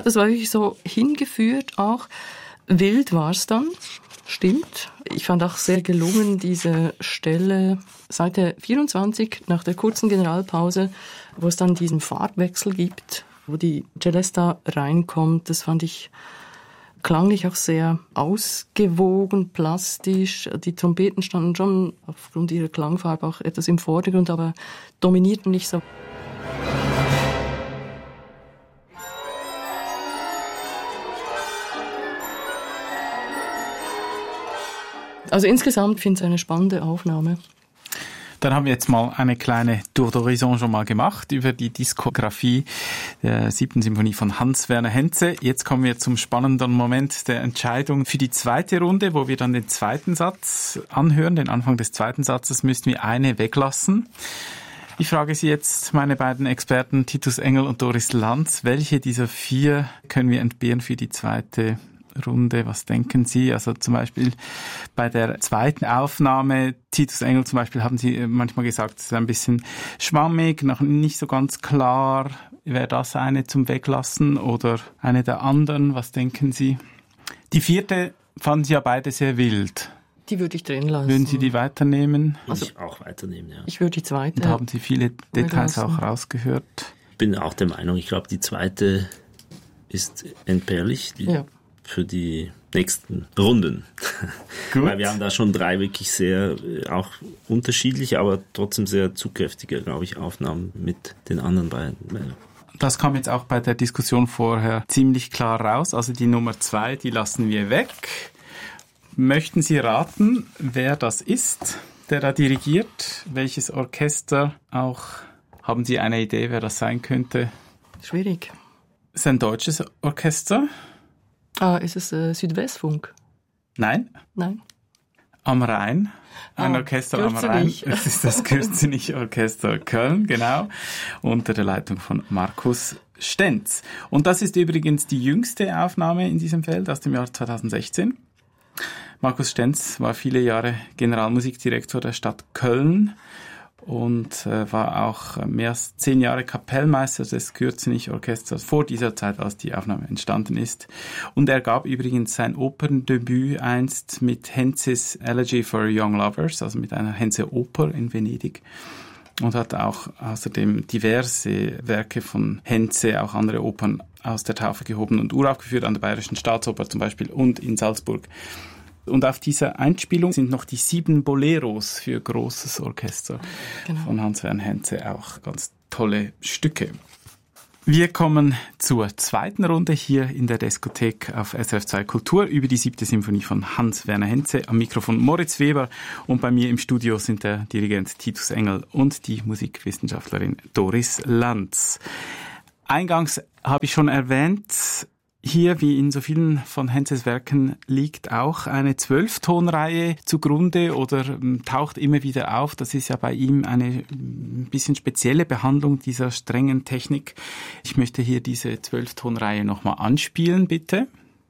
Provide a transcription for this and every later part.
Das war wirklich so hingeführt auch. Wild war es dann, stimmt. Ich fand auch sehr gelungen diese Stelle, Seite 24, nach der kurzen Generalpause, wo es dann diesen Farbwechsel gibt, wo die Celesta reinkommt. Das fand ich klanglich auch sehr ausgewogen, plastisch. Die Trompeten standen schon aufgrund ihrer Klangfarbe auch etwas im Vordergrund, aber dominierten nicht so. Also insgesamt finde ich es eine spannende Aufnahme. Dann haben wir jetzt mal eine kleine Tour d'Horizon schon mal gemacht über die Diskografie der 7. Symphonie von Hans-Werner Henze. Jetzt kommen wir zum spannenden Moment der Entscheidung für die zweite Runde, wo wir dann den zweiten Satz anhören. Den Anfang des zweiten Satzes müssten wir eine weglassen. Ich frage Sie jetzt, meine beiden Experten, Titus Engel und Doris Lanz, welche dieser 4 können wir entbehren für die zweite Runde? Was denken Sie? Also zum Beispiel bei der zweiten Aufnahme, Titus Engel zum Beispiel, haben Sie manchmal gesagt, es ist ein bisschen schwammig, noch nicht so ganz klar. Wäre das eine zum Weglassen oder eine der anderen? Was denken Sie? Die 4. fanden Sie ja beide sehr wild. Die würde ich drin lassen. Würden Sie die weiternehmen? Würde ich auch weiternehmen, ja. Ich würde die zweite. Und haben Sie viele Details auch rausgehört? Ich bin auch der Meinung, ich glaube, die zweite ist entbehrlich. Ja. Für die nächsten Runden. Gut. Weil wir haben da schon 3 wirklich sehr, auch unterschiedliche, aber trotzdem sehr zugkräftige, glaube ich, Aufnahmen mit den anderen beiden. Das kam jetzt auch bei der Diskussion vorher ziemlich klar raus. Also die Nummer 2, die lassen wir weg. Möchten Sie raten, wer das ist, der da dirigiert? Welches Orchester auch? Haben Sie eine Idee, wer das sein könnte? Schwierig. Ist ein deutsches Orchester? Ist es Südwestfunk? Nein. Nein. Am Rhein. Ein Orchester am Rhein. Es ist das Kürzenich-Orchester Köln, genau. Unter der Leitung von Markus Stenz. Und das ist übrigens die jüngste Aufnahme in diesem Feld aus dem Jahr 2016. Markus Stenz war viele Jahre Generalmusikdirektor der Stadt Köln und war auch mehr als 10 Jahre Kapellmeister des Kürzenich-Orchesters vor dieser Zeit, als die Aufnahme entstanden ist. Und er gab übrigens sein Operndebüt einst mit Henzes Elegy for Young Lovers, also mit einer Henze-Oper in Venedig. Und hat auch außerdem diverse Werke von Henze, auch andere Opern aus der Taufe gehoben und uraufgeführt an der Bayerischen Staatsoper zum Beispiel und in Salzburg. Und auf dieser Einspielung sind noch die 7 Boleros für großes Orchester von Hans-Werner Henze, auch ganz tolle Stücke. Wir kommen zur zweiten Runde hier in der Diskothek auf SRF 2 Kultur über die 7. Symphonie von Hans-Werner Henze. Am Mikrofon Moritz Weber und bei mir im Studio sind der Dirigent Titus Engel und die Musikwissenschaftlerin Doris Lanz. Eingangs habe ich schon erwähnt, hier, wie in so vielen von Henzes Werken, liegt auch eine 12-Tonreihe zugrunde oder taucht immer wieder auf. Das ist ja bei ihm eine bisschen spezielle Behandlung dieser strengen Technik. Ich möchte hier diese 12-Tonreihe nochmal anspielen, bitte.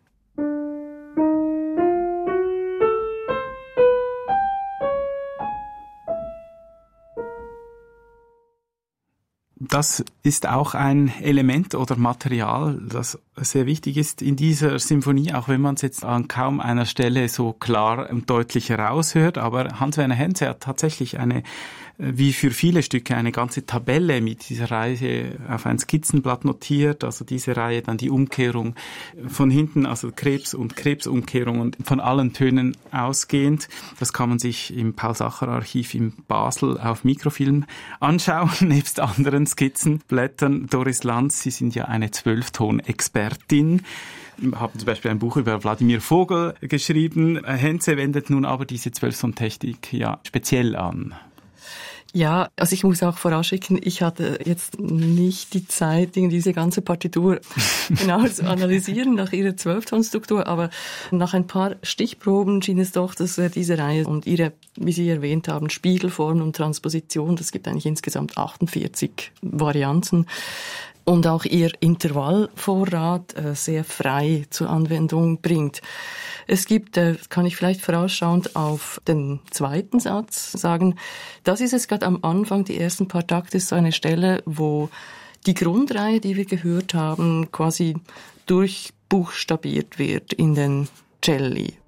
Das ist auch ein Element oder Material, das sehr wichtig ist in dieser Symphonie, auch wenn man es jetzt an kaum einer Stelle so klar und deutlich heraushört. Aber Hans-Werner Henze hat tatsächlich wie für viele Stücke, eine ganze Tabelle mit dieser Reihe auf ein Skizzenblatt notiert. Also diese Reihe, dann die Umkehrung von hinten, also Krebs- und Krebsumkehrung und von allen Tönen ausgehend. Das kann man sich im Paul-Sacher-Archiv in Basel auf Mikrofilm anschauen, nebst anderen Skizzenblättern. Doris Lanz, Sie sind ja eine 12-Ton-Expertin. Haben zum Beispiel ein Buch über Wladimir Vogel geschrieben. Henze wendet nun aber diese 12-Ton-Technik ja speziell an. Ja, also ich muss auch vorausschicken, ich hatte jetzt nicht die Zeit, diese ganze Partitur genau zu analysieren nach ihrer 12-Ton-Struktur, aber nach ein paar Stichproben schien es doch, dass diese Reihe und ihre, wie Sie erwähnt haben, Spiegelform und Transposition, das gibt eigentlich insgesamt 48 Varianten, und auch ihr Intervallvorrat sehr frei zur Anwendung bringt. Es gibt, kann ich vielleicht vorausschauend auf den zweiten Satz sagen, das ist es gerade am Anfang, die ersten paar Takte ist so eine Stelle, wo die Grundreihe, die wir gehört haben, quasi durchbuchstabiert wird in den Celli.